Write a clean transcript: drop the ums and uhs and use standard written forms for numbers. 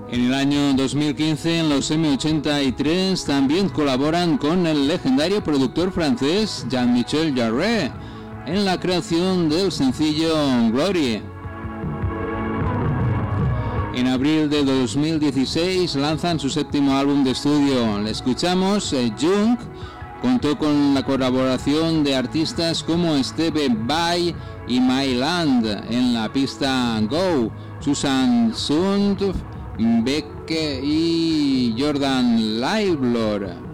En el año 2015, en los M83, también colaboran con el legendario productor francés Jean-Michel Jarre en la creación del sencillo Glory. En abril de 2016 lanzan su séptimo álbum de estudio. Le escuchamos, Jung. Contó con la colaboración de artistas como Steve Vai y My Land en la pista Go, Susan Sund, Beck y Jordan Laibler.